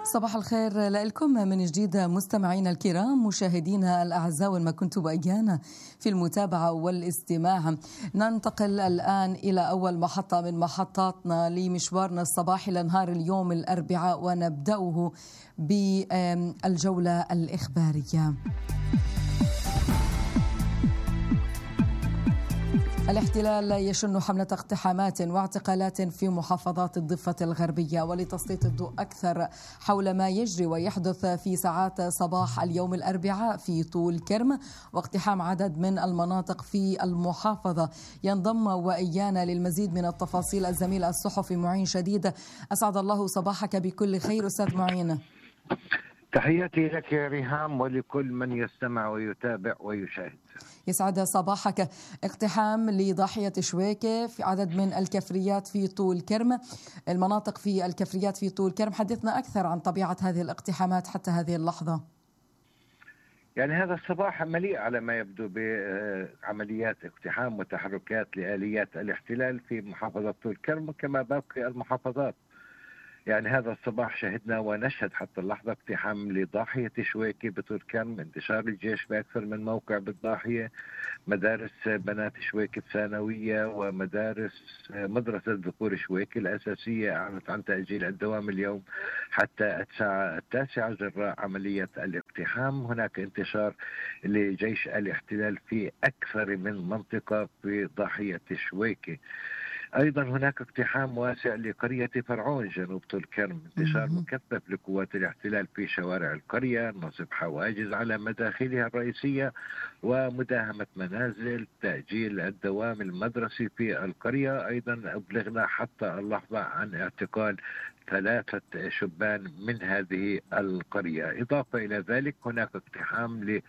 صباح الخير لكم من جديد مستمعينا الكرام، مشاهدينا الأعزاء، وين ما كنتم بأيانا في المتابعة والاستماع. ننتقل الآن إلى أول محطة من محطاتنا لمشوارنا الصباحي لنهار اليوم الأربعاء، ونبدأه بالجولة الإخبارية. الاحتلال يشن حملة اقتحامات واعتقالات في محافظات الضفة الغربية. ولتسليط الضوء أكثر حول ما يجري ويحدث في ساعات صباح اليوم الأربعاء في طول كرم واقتحام عدد من المناطق في المحافظة، ينضم وإيانا للمزيد من التفاصيل الزميل الصحفي معين شديد. أسعد الله صباحك بكل خير أستاذ معين. تحياتي لك يا ريهام ولكل من يستمع ويتابع ويشاهد. يسعد صباحك. اقتحام لضاحية شويكة في عدد من الكفريات في طول كرم، المناطق في الكفريات في طول كرم. حدثنا أكثر عن طبيعة هذه الاقتحامات حتى هذه اللحظة. يعني هذا الصباح مليء على ما يبدو بعمليات اقتحام وتحركات لآليات الاحتلال في محافظة طول كرم وكما باقي المحافظات. يعني هذا الصباح شهدنا ونشهد حتى اللحظة اقتحام لضاحية شويكي بطول كرم، انتشار الجيش بأكثر من موقع بالضاحية، مدارس بنات شويكي الثانوية مدرسة ذكور شويكي الأساسية أعلنت عن تأجيل الدوام اليوم حتى الساعة 9 جراء عملية الاقتحام. هناك انتشار لجيش الاحتلال في أكثر من منطقة في ضاحية شويكي. أيضا هناك اقتحام واسع لقرية فرعون جنوب طول كرم، انتشار مكثف لقوات الاحتلال في شوارع القرية، نصب حواجز على مداخلها الرئيسية ومداهمة منازل، تأجيل الدوام المدرسي في القرية. أيضا أبلغنا حتى اللحظة عن اعتقال 3 شبان من هذه القرية. إضافة إلى ذلك هناك اقتحام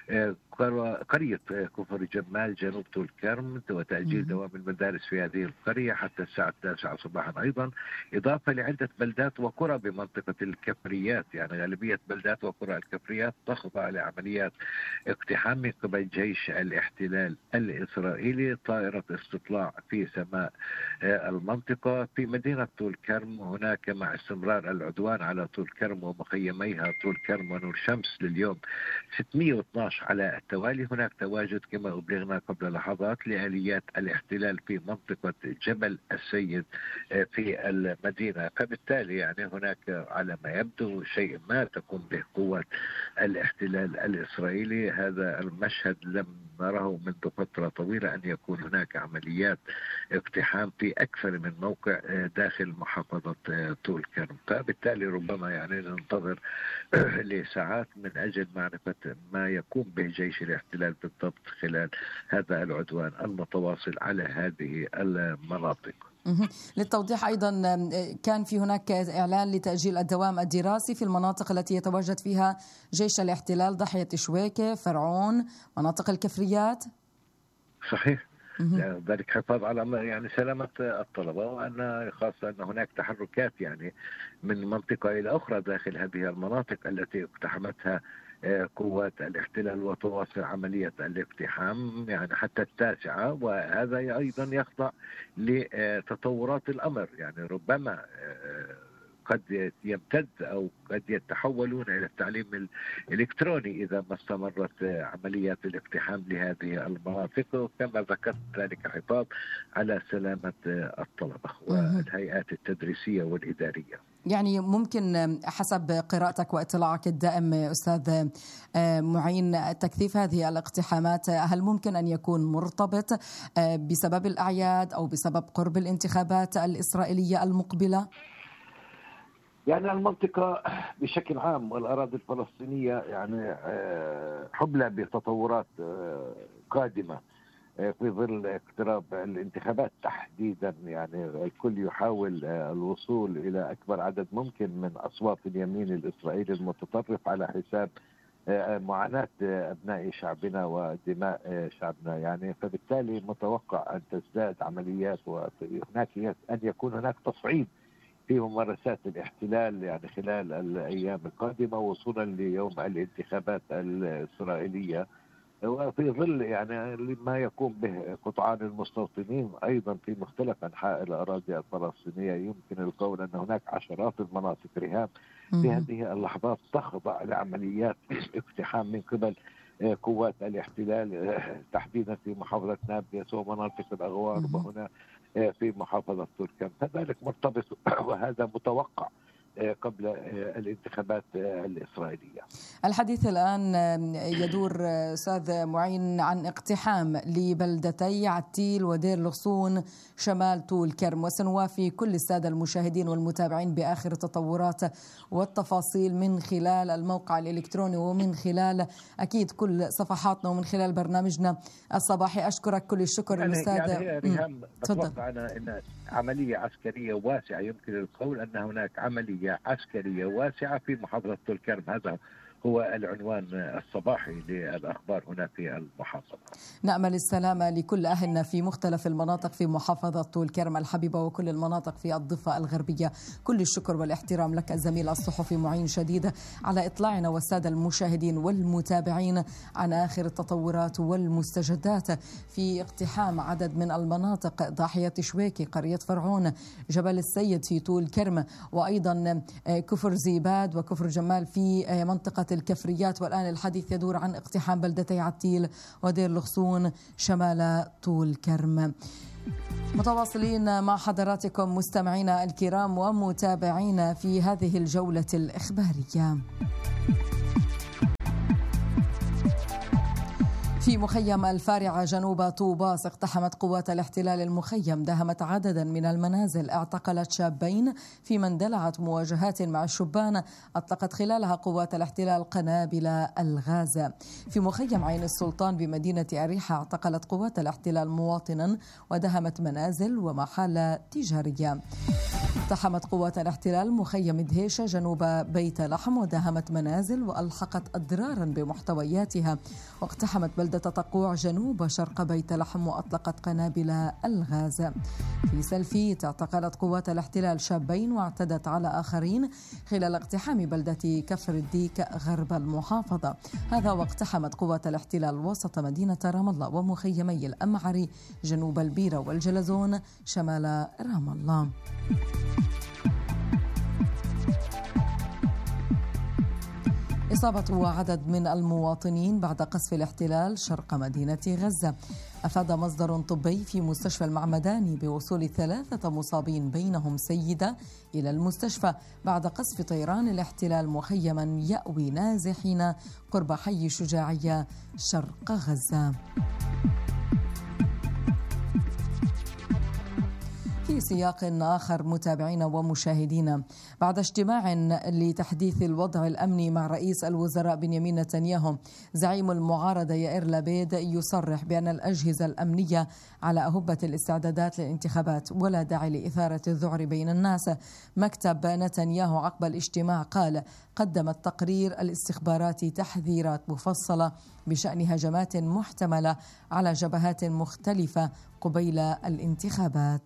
لقرية كفر جمال جنوب طول كرم وتأجيل دوام المدارس في هذه القرية حتى الساعة 9 صباحا. أيضا إضافة لعدة بلدات وقرى بمنطقة الكفريات، يعني غالبية بلدات وقرى الكفريات تخضع لعمليات اقتحام من قبل جيش الاحتلال الإسرائيلي. طائرة استطلاع في سماء المنطقة. في مدينة طول كرم هناك مع استمرار العدوان على طول كرم ومخيميها طول كرم ونور شمس لليوم 612 على التوالي، هناك تواجد كما أبلغنا قبل لحظات لآليات الاحتلال في منطقة جبل السيد في المدينة. فبالتالي يعني هناك على ما يبدو شيء ما تقوم به قوات الاحتلال الإسرائيلي. هذا المشهد لم نراه منذ فترة طويلة، أن يكون هناك عمليات اقتحام في أكثر من موقع داخل محافظة طول كرم. فبالتالي ربما يعني ننتظر لساعات من أجل معرفة ما يقوم به جيش الاحتلال بالضبط خلال هذا العدوان المتواصل على هذه المناطق. للتوضيح أيضا، كان في هناك إعلان لتأجيل الدوام الدراسي في المناطق التي يتواجد فيها جيش الاحتلال، ضاحية شويكة، فرعون، مناطق الكفريات. صحيح، ذلك حفاظ على يعني سلامة الطلبة، وأن خاصة أن هناك تحركات يعني من منطقة إلى أخرى داخل هذه المناطق التي اقتحمتها قوات الاحتلال وتواصل عملية الاقتحام يعني حتى 9. وهذا أيضا يخضع لتطورات الأمر، يعني ربما قد يمتد أو قد يتحولون إلى التعليم الإلكتروني إذا ما استمرت عمليات الاقتحام لهذه المناطق، وكما ذكرت ذلك حفاظ على سلامة الطلبة والهيئات التدريسية والإدارية. يعني ممكن حسب قراءتك واطلاعك الدائم أستاذ معين، تكثيف هذه الاقتحامات هل ممكن أن يكون مرتبط بسبب الأعياد أو بسبب قرب الانتخابات الإسرائيلية المقبلة؟ يعني المنطقة بشكل عام والأراضي الفلسطينية يعني حبلى بتطورات قادمة في ظل اقتراب الانتخابات تحديدا. يعني الكل يحاول الوصول إلى أكبر عدد ممكن من أصوات اليمين الإسرائيلي المتطرف على حساب معاناة أبناء شعبنا ودماء شعبنا. يعني فبالتالي متوقع أن تزداد عمليات وهناك أن يكون هناك تصعيد في ممارسات الاحتلال يعني خلال الأيام القادمة وصولا ليوم الانتخابات الإسرائيلية. وفي ظل يعني ما يقوم به قطعان المستوطنين أيضا في مختلف أنحاء الأراضي الفلسطينية، يمكن القول أن هناك عشرات المناطق رهام في هذه اللحظات تخضع لعمليات اقتحام من قبل قوات الاحتلال، تحديدا في محافظة نابلس ومناطق الأغوار، وهنا في محافظة طول كرم. فذلك مرتبط وهذا متوقع قبل الانتخابات الإسرائيلية. الحديث الآن يدور أستاذ معين عن اقتحام لبلدتي عتيل ودير الغصون شمال طول كرم، وسنوافي كل السادة المشاهدين والمتابعين بآخر التطورات والتفاصيل من خلال الموقع الإلكتروني ومن خلال أكيد كل صفحاتنا ومن خلال برنامجنا الصباحي. أشكرك كل الشكر الأستاذ. يعني ريهام أتوقع أن عملية عسكرية واسعة، يمكن القول أن هناك عملية عسكرية واسعة في محافظة طول كرم. هذا هو العنوان الصباحي للأخبار هنا في المحافظة. نأمل السلامة لكل أهلنا في مختلف المناطق في محافظة طول كرم الحبيبة وكل المناطق في الضفة الغربية. كل الشكر والاحترام لك الزميل الصحفي معين شديد على إطلاعنا والسادة المشاهدين والمتابعين عن آخر التطورات والمستجدات في اقتحام عدد من المناطق، ضاحية شويكي، قرية فرعون، جبل السيد في طول كرم، وأيضا كفر زيباد وكفر جمال في منطقة الكفريات. والآن الحديث يدور عن اقتحام بلدتي عتيل ودير الغصون شمال طول كرم. متواصلين مع حضراتكم مستمعينا الكرام ومتابعينا في هذه الجولة الإخبارية. في مخيم الفارعة جنوب طوباس اقتحمت قوات الاحتلال المخيم، داهمت عددا من المنازل، اعتقلت شابين في من دلعت مواجهات مع الشبان أطلقت خلالها قوات الاحتلال قنابل الغاز. في مخيم عين السلطان بمدينة أريحة اعتقلت قوات الاحتلال مواطنا ودهمت منازل ومحال تجارية. اقتحمت قوات الاحتلال مخيم دهيشة جنوب بيت لحم وداهمت منازل وألحقت أضرارا بمحتوياتها، واقتحمت بلدة تقوع جنوب شرق بيت لحم وأطلقت قنابل الغاز. في سلفيت اعتقلت قوات الاحتلال شابين واعتدت على آخرين خلال اقتحام بلدة كفر الديك غرب المحافظة. هذا واقتحمت قوات الاحتلال وسط مدينة رام الله ومخيمي الأمعري جنوب البيرة والجلزون شمال رام الله. إصابة عدد من المواطنين بعد قصف الاحتلال شرق مدينة غزة. أفاد مصدر طبي في مستشفى المعمداني بوصول 3 مصابين بينهم سيدة إلى المستشفى بعد قصف طيران الاحتلال مخيما يأوي نازحين قرب حي شجاعية شرق غزة. في سياق آخر متابعينا ومشاهدينا، بعد اجتماع لتحديث الوضع الأمني مع رئيس الوزراء بنيامين نتنياهو، زعيم المعارضة يائير لابيد يصرح بأن الأجهزة الأمنية على أهبة الاستعدادات للانتخابات ولا داعي لإثارة الذعر بين الناس. مكتب نتنياهو عقب الاجتماع قال: قدمت تقرير الاستخبارات تحذيرات مفصلة بشأن هجمات محتملة على جبهات مختلفة قبيل الانتخابات.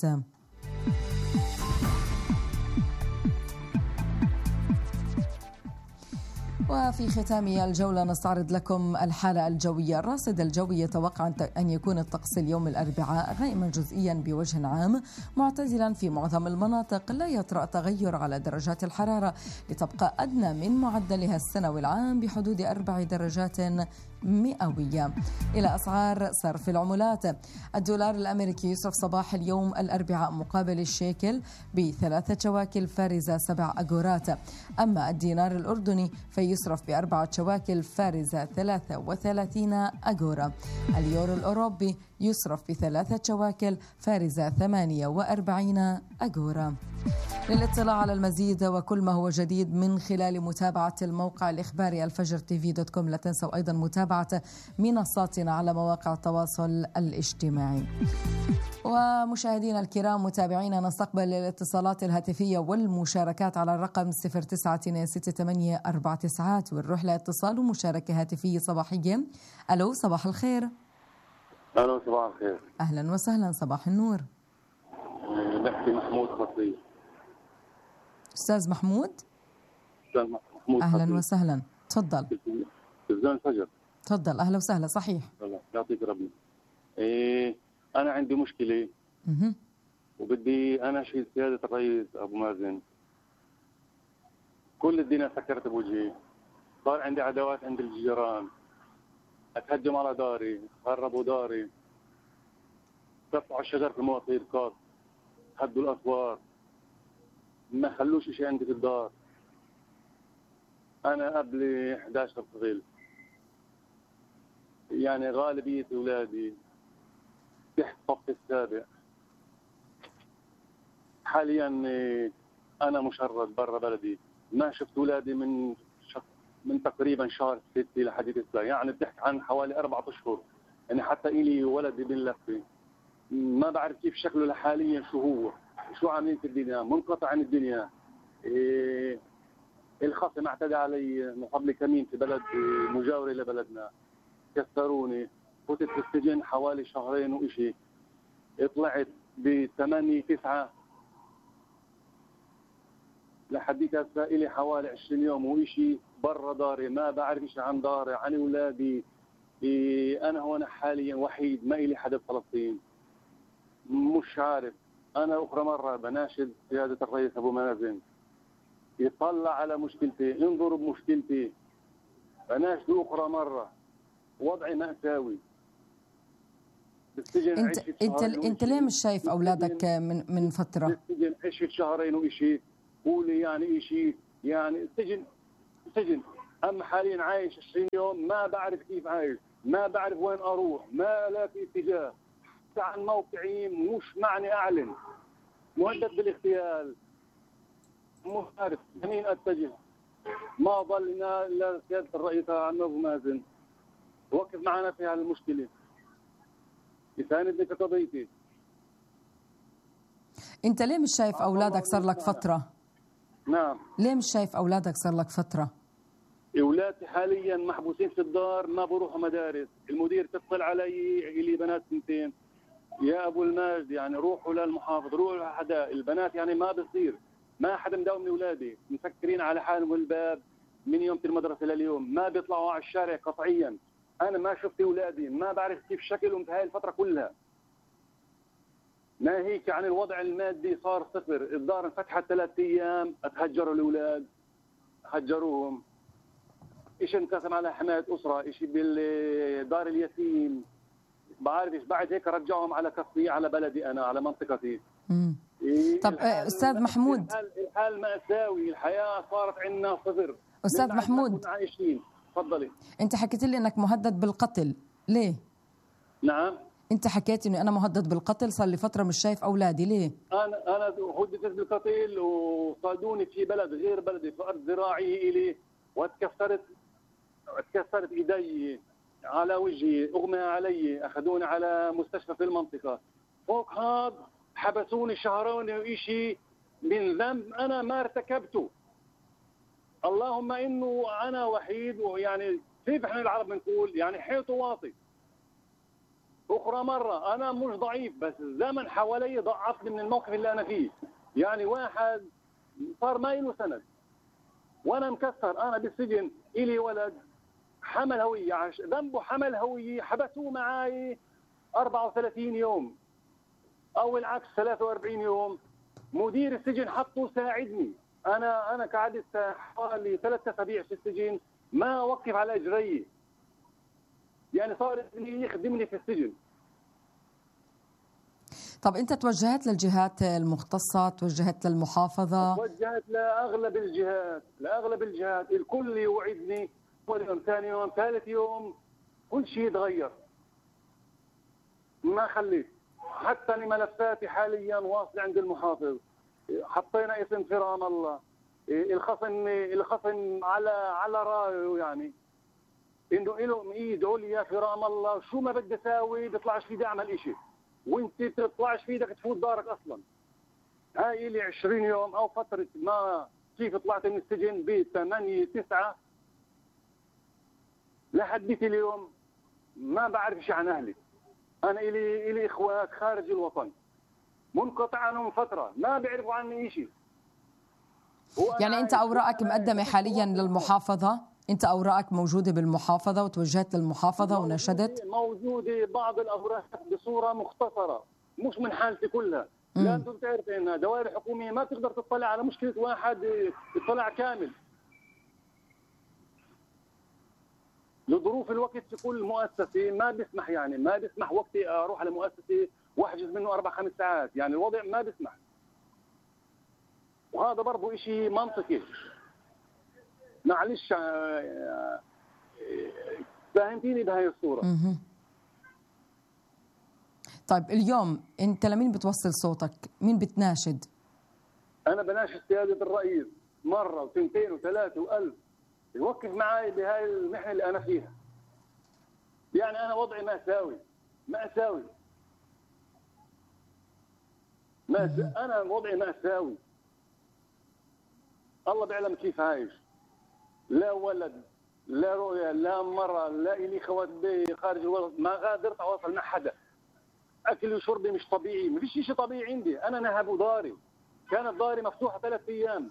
وفي ختام الجولة نستعرض لكم الحالة الجوية. الراصد الجوي يتوقع أن يكون الطقس اليوم الأربعاء غائما جزئيا بوجه عام، معتدلا في معظم المناطق، لا يطرأ تغير على درجات الحرارة لتبقى أدنى من معدلها السنوي العام بحدود 4 درجات مئوية. إلى أسعار صرف العملات، الدولار الأمريكي يصرف صباح اليوم الأربعاء مقابل الشيكل ب3 شواكل فارزة 7 أغورات، أما الدينار الأردني فيصرف ب4 شواكل فارزة 33 أغورا. اليورو الأوروبي يصرف ب3 شواكل فارزة 48 أغورا. للاطلاع على المزيد وكل ما هو جديد من خلال متابعة الموقع الإخباري الفجر TV.com، لا تنسوا أيضا متابعة منصاتنا على مواقع التواصل الاجتماعي. ومشاهدينا الكرام متابعينا، نستقبل الاتصالات الهاتفية والمشاركات على الرقم 09268 ونروح لاتصال ومشاركة هاتفية صباحية. ألو، صباح الخير. ألو، صباح الخير. أهلا وسهلا، صباح النور. نحكي محمود خطيب. أستاذ محمود. أستاذ محمود أهلا خطيب. وسهلا، تفضل. تلفزيون الفجر. تفضل. أهلا وسهلا. صحيح. الله يعطيك ربنا. أنا عندي مشكلة وبدي أناشد سيادة الرئيس أبو مازن. كل الدنيا سكرت بوجهي، صار عندي عداوات عند الجيران، أتهجم على داري، خربوا داري، قطعوا الشجر في مواطن القاط، هدوا الأسوار، ما خلوش شيء عندي في الدار. أنا قبل 11 طفل، يعني غالبية أولادي تحت الصف السابع. حاليا أنا مشرد برا بلدي، ما شفت أولادي من تقريبا شهر 6 لحد هسه، يعني بتحكي عن حوالي 4 أشهر. يعني حتى إلي ولدي باللفة، ما بعرف كيف شكله حاليا، شو عاملين في الدنيا، منقطع عن الدنيا. الخصم اعتدى علي من قبل كمين في بلد مجاورة لبلدنا، كسروني، فتت في السجن حوالي 2 شهر وإشي، طلعت ب8/9 لحديت هسه إلي حوالي 20 يوم وإشي برا داري، ما بعرف إشي عن داري، عن أولادي. أنا هون حاليا وحيد، ما إلي حدا بفلسطين، مش عارف. أنا أخرى مرة بناشد سيادة الرئيس أبو مازن يطلع على مشكلتي، ينظر بمشكلتي. بناشد أخرى مرة، وضعي مأساوي بالسجن. انت ليه مش شايف اولادك من فتره؟ بالسجن عشت 2 شهر وإشي، قولي يعني إشي، يعني سجن. أما حاليا عايش 20 يوم، ما بعرف كيف عايش، ما بعرف وين أروح، ما لا في اتجاه. عن موقعي مش معني أعلن، مهدد بالاغتيال، مش عارف لمين أتجه. ما ضلنا إلا سيادة الرئيس عم أبو مازن وقف معنا في هالمشكلة، يساندني في قضيتي. انت ليه مش شايف اولادك صار لك فترة؟ نعم. ليه مش شايف اولادك صار لك فترة؟ اولادي حاليا محبوسين في الدار، ما بروحوا مدارس. المدير تتصل علي، لي بنات 2 يا ابو الماجد يعني روحوا للمحافظ، روحوا لحدا. البنات يعني ما بصير، ما حدا مداوم من اولادي، مسكرين على حالهم الباب من يوم المدرسه لليوم، ما بيطلعوا على الشارع قطعيا. انا ما شفت اولادي، ما بعرف كيف شكلهم في هاي الفتره كلها. ما هيك يعني الوضع المادي صار صفر. الدار انفتحت 3 ايام، اتهجروا الاولاد، هجروهم. ايش انقسم على حمايه اسره، شيء بالدار اليتيم، بعرفش. بعد هيك رجعهم على كفي، على بلدي انا، على منطقتي. طب استاذ محمود، الحال مأساوي، الحياه صارت عندنا صفر. استاذ محمود عايشين. تفضلي. انت حكيت لي انك مهدد بالقتل، ليه؟ نعم. انت حكيت اني انا مهدد بالقتل، صار لي فتره مش شايف اولادي، ليه؟ انا هددت بالقتل وصادوني في بلد غير بلدي، في ارض زراعيه الي، واتكسرت ايدي على وجهي، اغمى علي، اخذوني على مستشفى في المنطقه. فوق هذا حبسوني 2 شهر وإشي من ذنب انا ما ارتكبته. اللهم انه انا وحيد، ويعني كيف احنا العرب بنقول يعني حيط واطي. أخرى مرة أنا مش ضعيف، بس الزمن حوالي ضعفني من الموقف اللي أنا فيه. يعني واحد صار ما له سند وأنا مكسر، أنا بالسجن، إلي ولد حمل هوية، ذنبه حمل هوية، حبسوه معي 34 يوم أو العكس 43 يوم. مدير السجن حطه ساعدني. أنا قعدت حوالي 3 أسابيع في السجن، ما وقف على إجري، يعني صار يخدمني في السجن. طب أنت توجهت للجهات المختصة، توجهت للمحافظة؟ توجهت لأغلب الجهات، الكل يوعدني، أول يوم، ثاني يوم، ثالث يوم كل شيء يتغير. ما خليت، حتى ملفاتي حاليا واصلة عند المحافظ، حطينا اسم في رام الله، الخصم على رايه، يعني انه له ايد عليا في رام الله، شو ما بدي اساوي بيطلعش في ايدي اعمل شيء، وانت بتطلعش في ايدك تفوت دارك اصلا. هاي لي 20 يوم او فتره ما كيف طلعت من السجن ب8/9 لحد اليوم ما بعرف شيء عن اهلي. انا الي اخوات خارج الوطن، منقطع عنهم فتره، ما بيعرفوا عني شيء. يعني انت اوراقك مقدمه حاليا للمحافظه؟ أنت أوراقك موجودة بالمحافظة وتوجهت للمحافظة ونشدت؟ موجودة بعض الأوراق بصورة مختصرة، مش من حالتي كلها. لا أنتم بتعرفوا أن الدوائر الحكومية ما تقدر تطلع على مشكلة واحد يطلع كامل. لظروف الوقت في كل مؤسسة ما بيسمح، يعني ما بيسمح وقتي أروح على مؤسسة واحجز منه 4-5 ساعات، يعني الوضع ما بيسمح. وهذا برضه شيء منطقي. معلش فهمتيني بهاي الصورة. طيب اليوم انت لمين بتوصل صوتك؟ مين بتناشد؟ انا بناشد سيادة الرئيس مرة وثنتين وثلاثة وألف يوقف معي بهاي المحنة اللي انا فيها. يعني انا وضعي مأساوي. انا وضعي مأساوي. الله بيعلم كيف عايش. لا ولد، لا رؤية، لا مرة، لا إلي خوات بي خارج الوطن، ما قادرت أواصل مع حدا. أكلي وشربي مش طبيعي، ما فيش شيء طبيعي عندي. أنا نهبوا داري، كانت داري مفتوحة 3 أيام.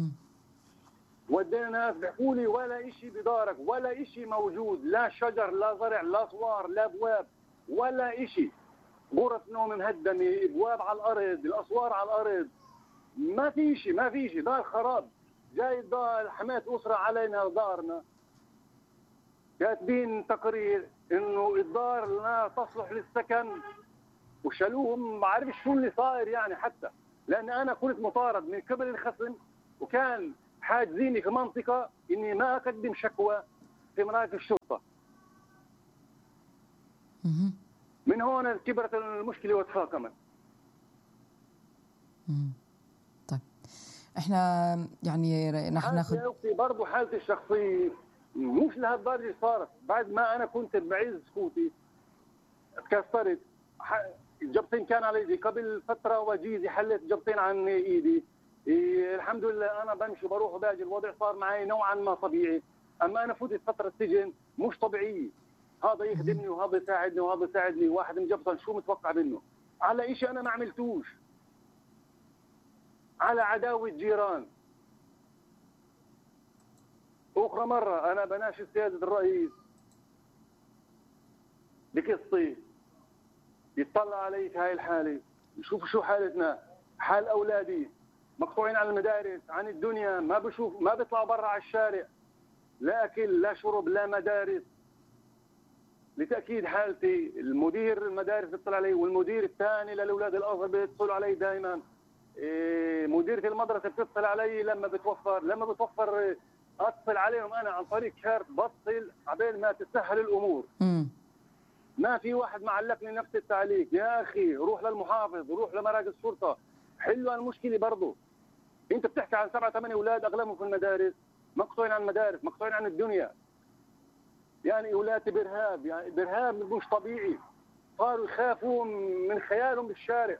ودينا ناس بيحكوا لي ولا شيء بدارك، ولا شيء موجود، لا شجر، لا زرع، لا صوار، لا أبواب، ولا شيء. غرف نوم مهدمة، أبواب على الأرض، الأسوار على الأرض. ما في شيء، دار خراب. جاي الدار حماية أسرة علينا دارنا. كاتبين تقرير إنه الدار لا تصلح للسكن وشالوهم. ما عارف شو اللي صاير يعني، حتى لأن أنا كنت مطارد من قبل الخصم، وكان حاجزيني في منطقة إني ما أقدم شكوى في مراكز الشرطة. من هون كبرت المشكلة وتفاقمت. طيب احنا يعني رح ناخذ برضه حالتي الشخصية مش لهالدرجة صارت. بعد ما أنا كنت بعز سكوتي تكسرت. جبطين كان على ايدي قبل فترة وجيزي، حلت جبطين عن ايدي. الحمد لله انا بمشي بروح وباجي، الوضع صار معي نوعا ما طبيعي. اما انا فتت فترة سجن مش طبيعية. هذا يخدمني وهذا يساعدني وهذا يساعدني، واحد مجبطن شو متوقع منه على اشي انا ما عملتوش، على عداوة جيران. اخرى مرة انا بناشد سيادة الرئيس بقصتي يطلع علي في هاي الحالة، يشوف شو حالتنا، حال أولادي مقطوعين عن المدارس، عن الدنيا، ما بيطلعوا برا على الشارع، لا أكل لا شرب لا مدارس. لتأكيد حالتي المدير المدارس بيطلع علي، والمدير الثاني للأولاد الأصغر بيتصلوا علي دائما. مديرة المدرسة بتتصل علي لما بتوفر أتصل عليهم أنا عن طريق شارت، بصل عبين ما تسهل الأمور. ما في واحد معلقني نفس التعليق. يا أخي روح للمحافظ، روح لمراكز الشرطة، حلوا المشكلة. برضو أنت بتحكي عن 7-8 أولاد أغلبهم في المدارس، مقطوعين عن المدارس، مقطوعين عن الدنيا. يعني أولادي برهاب، يعني برهاب مش طبيعي. صاروا يخافوا من خيالهم بالشارع.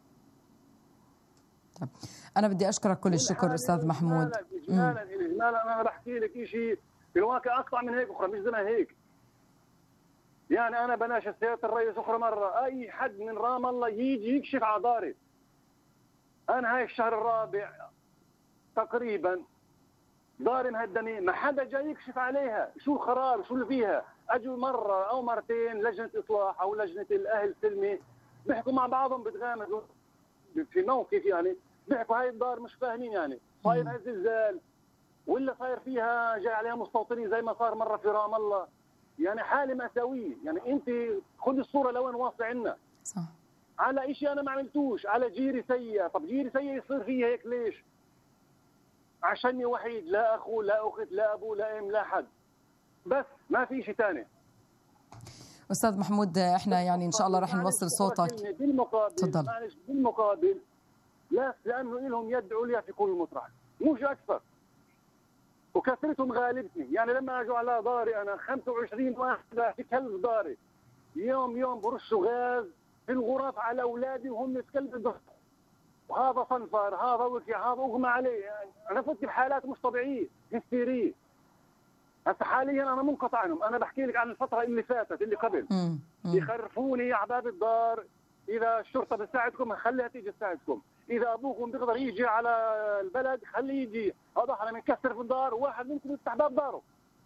طيب أنا بدي أشكرك كل الشكر أستاذ محمود. إجمالا أنا بحكي لك شيء في الواقع أقطع من هيك أخرى، مش زي ما هيك. يعني أنا بناشد سيادة الرئيس أخرى مرة، أي حد من رام الله يجي يكشف على داري. أنا هاي الشهر الرابع تقريبا داري مهدمة، ما حدا جاي يكشف عليها شو الخراب شو اللي فيها. أجوا مرة أو مرتين لجنة إصلاح أو لجنة الأهل سلمي، بيحكوا مع بعضهم بتغامروا في موقف، يعني بيحكوا هاي الدار مش فاهمين، يعني صاير هاي زلزال ولا صاير فيها جاي عليها مستوطنين زي ما صار مرة في رام الله. يعني حالة مأساوية. يعني أنت خذ الصورة لوين واصلة عنا. صح. على إشي أنا ما عملتوش، على جيري سيء. طب جيري سيء يصير فيه هيك ليش؟ عشاني وحيد، لا أخو لا أخت لا أبو لا أم لا حد، بس ما في شيء ثاني. أستاذ محمود احنا يعني إن شاء الله رح نوصل صوتك. بالمقابل معلش بالمقابل لا، لأنه لهم يد عليا في كل مطرح مش أكثر، وكثرتهم غالبتني. يعني لما اجوا على داري انا 25 واحد في كلب داري، يوم برشوا غاز في الغرف على اولادي وهم في كلب الدار، وهذا صنفر، هذا وكي، هذا اغمى عليه. يعني انا فت بحالات مش طبيعيه هستيريه. هسه حاليا انا منقطع عنهم. انا بحكي لك عن الفتره اللي فاتت اللي قبل. يخرفوني على باب الدار، اذا الشرطه بتساعدكم خليها تيجي تساعدكم، اذا ابوكم بيقدر يجي على البلد خليه يجي. هذا احنا بنكسر في الدار وواحد منكم يفتح باب داره.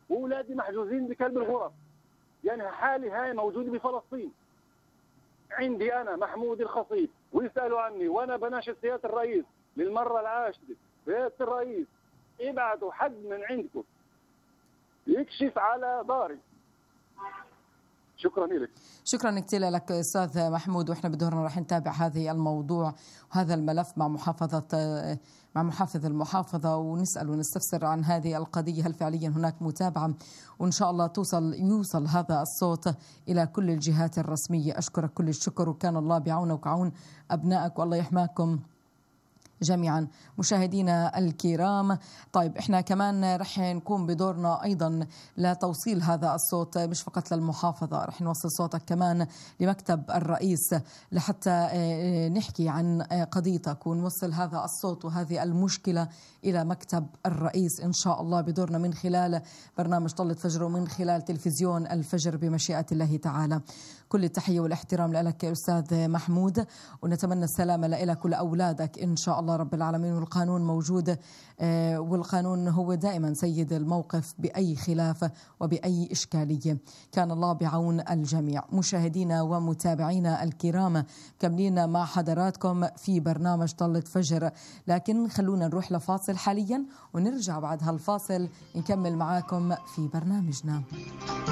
واولادي محجوزين بكلب الغرف. يعني حالي هاي موجوده بفلسطين. عندي انا محمود الخصيب ويسالوا عني، وانا بناشد سياده الرئيس للمره العاشره، سياده الرئيس ابعتوا حد من عندكم يكشف على داري. شكرا لك. شكرا كثير لك أستاذ محمود، وإحنا بدورنا رح نتابع هذه الموضوع وهذا الملف مع محافظ المحافظة، ونسأل ونستفسر عن هذه القضية، هل فعليا هناك متابعة، وإن شاء الله يوصل هذا الصوت إلى كل الجهات الرسمية. أشكرك كل الشكر، وكان الله بعونك وعون أبنائك، والله يحماكم جميعا. مشاهدينا الكرام، طيب احنا كمان رح نكون بدورنا ايضا لتوصيل هذا الصوت مش فقط للمحافظة، رح نوصل صوتك كمان لمكتب الرئيس لحتى نحكي عن قضيتك ونوصل هذا الصوت وهذه المشكلة إلى مكتب الرئيس إن شاء الله بدورنا من خلال برنامج طلة فجر ومن خلال تلفزيون الفجر بمشيئة الله تعالى. كل التحية والاحترام لك أستاذ محمود، ونتمنى السلامة لك ولأولادك إن شاء الله رب العالمين. والقانون موجود، والقانون هو دائما سيد الموقف بأي خلاف وبأي إشكالية. كان الله بعون الجميع. مشاهدينا ومتابعينا الكرام، كملين مع حضراتكم في برنامج طلة فجر، لكن خلونا نروح لفاصل حاليا ونرجع بعد هالفاصل نكمل معاكم في برنامجنا.